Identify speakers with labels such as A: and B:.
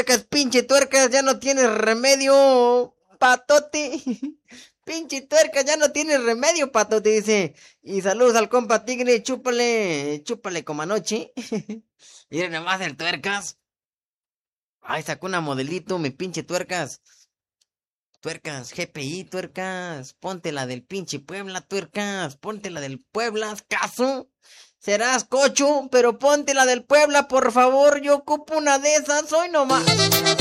A: pinche tuercas, ya no tienes remedio, patote. Pinche tuercas, ya no tienes remedio, patote, dice. Y saludos al compa tigre, chúpale, chúpale como anoche. Miren nomás el tuercas. Ay, sacó una modelito, mi pinche tuercas. Tuercas, GPI, tuercas. Ponte la del pinche Puebla, tuercas. Ponte la del Puebla, ¿caso? Serás cocho, pero ponte la del Puebla, por favor. Yo ocupo una de esas, hoy nomás.